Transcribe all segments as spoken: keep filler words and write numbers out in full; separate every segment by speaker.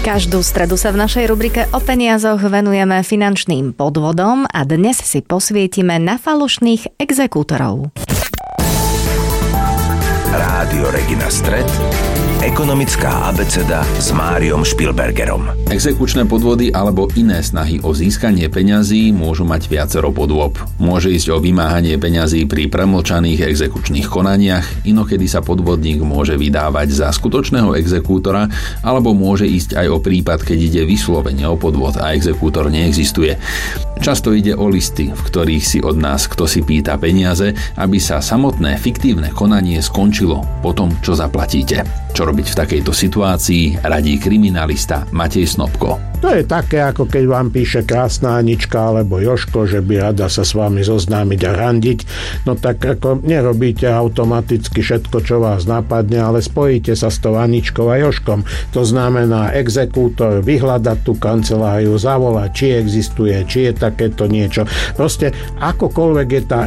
Speaker 1: Každú stredu sa v našej rubrike o peniazoch venujeme finančným podvodom a dnes si posvietime na falošných exekútorov.
Speaker 2: Rádio Regina Stret, ekonomická abeceda s Máriom Špilbergerom.
Speaker 3: Exekučné podvody alebo iné snahy o získanie peňazí môžu mať viacero podôb. Môže ísť o vymáhanie peňazí pri premlčaných exekučných konaniach, inokedy sa podvodník môže vydávať za skutočného exekútora, alebo môže ísť aj o prípad, keď ide vyslovene o podvod a exekútor neexistuje. Často ide o listy, v ktorých si od nás kto si pýta peniaze, aby sa samotné fiktívne konanie skončilo po tom, čo zaplatíte. Čo robiť v takejto situácii, radí kriminalista Matej Snopko.
Speaker 4: To je také, ako keď vám píše krásna Anička alebo Jožko, že by rada sa s vami zoznámiť a randiť. No tak ako nerobíte automaticky všetko, čo vás napadne, ale spojíte sa s tou Aničkou a Jožkom. To znamená exekútor vyhľadať tú kanceláriu, zavolať, či existuje, či je takéto niečo. Proste akokoľvek je tá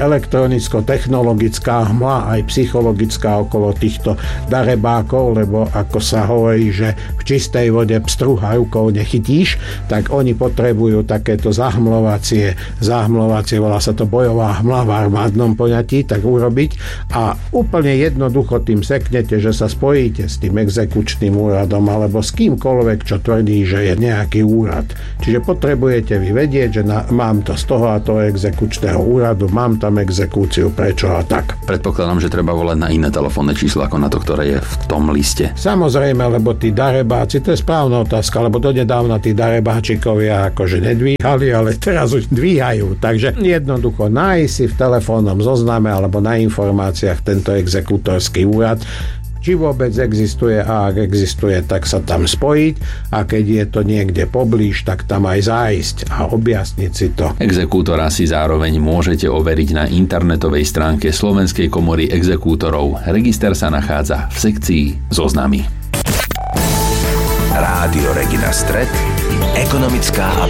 Speaker 4: elektronicko-technologická hmla aj psychologická okolo týchto darebákov, lebo ako sa hovorí, že v čistej vode pstruha rukou nechytíš, tak oni potrebujú takéto zahmlovacie, zahmlovacie, volá sa to bojová hmla v armádnom poňatí, tak urobiť a úplne jednoducho tým seknete, že sa spojíte s tým exekučným úradom alebo s kýmkoľvek, čo tvrdí, že je nejaký úrad. Čiže potrebujete vy vedieť, že na, mám to z toho a toho exekučného úradu, mám tam exekúciu, prečo a tak.
Speaker 3: Predpokladám, že treba volať na iné telefónne číslo ako na to, ktoré je v tom liste.
Speaker 4: Samozrejme, lebo tí darebáci, to je správna otázka, lebo donedávna tí darebáčikovia akože nedvíhali, ale teraz už dvíhajú. Takže jednoducho nájsť si v telefónnom zozname alebo na informáciách tento exekútorský úrad, či vôbec existuje a ak existuje, tak sa tam spojiť a keď je to niekde poblíž, tak tam aj zájsť a objasniť si to.
Speaker 3: Exekútora si zároveň môžete overiť na internetovej stránke Slovenskej komory exekútorov. Register sa nachádza v sekcii Zoznamy.
Speaker 2: Rádio Regina Stret, ekonomická